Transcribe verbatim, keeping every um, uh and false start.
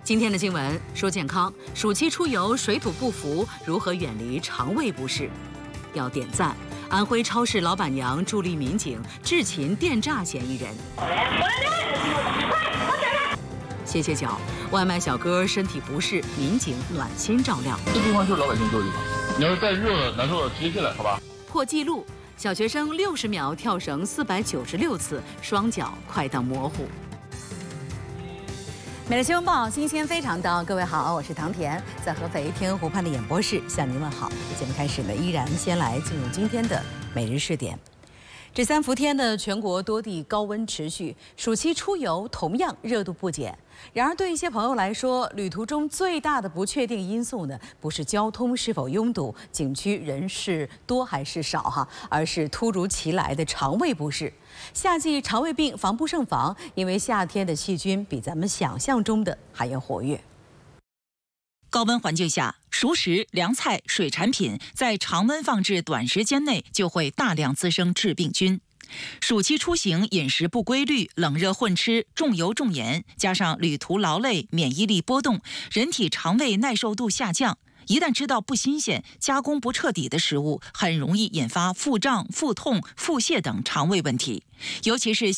今天的新闻说健康，暑期出游水土不服，如何远离肠胃不适？要点赞。安徽超市老板娘助力民警制擒电诈嫌疑人。歇歇脚，外卖小哥身体不适，民警暖心照料。 这地方就是老百姓住的地方，你要是再热了难受了，直接进来，好吧？ 破纪录，小学生六十秒跳绳四百九十六次，双脚快到模糊。美乐新闻报，新鲜非常到，各位好，我是唐田，在合肥天鹅湖畔的演播室向您问好。节目开始呢，依然先来进入今天的每日试点。这三伏天的全国多地高温持续，暑期出游同样热度不减。然而，对一些朋友来说，旅途中最大的不确定因素呢，不是交通是否拥堵、景区人是多还是少哈，而是突如其来的肠胃不适。夏季肠胃病防不胜防，因为夏天的细菌比咱们想象中的还要活跃。 高温环境下，熟食、凉菜、水产品在常温放置短时间内就会大量滋生致病菌。暑期出行饮食不规律、冷热混吃、重油重盐，加上旅途劳累、免疫力波动，人体肠胃耐受度下降。一旦吃到不新鲜、加工不彻底的食物，很容易引发腹胀、腹痛、腹泻等肠胃问题。尤其是